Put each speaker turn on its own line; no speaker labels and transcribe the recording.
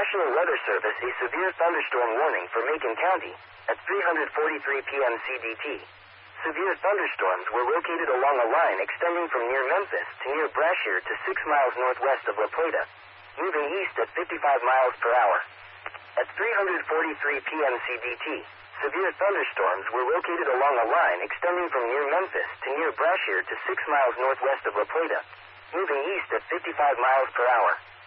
National Weather Service a severe thunderstorm warning for Macon County at 3:43 p.m. CDT. Severe thunderstorms were located along a line extending from near Memphis to near Brashear to 6 miles northwest of La Plata, moving east at 55 miles per hour. At 3:43 p.m. CDT, severe thunderstorms were located along a line extending from near Memphis to near Brashear to 6 miles northwest of La Plata, moving east at 55 miles per hour.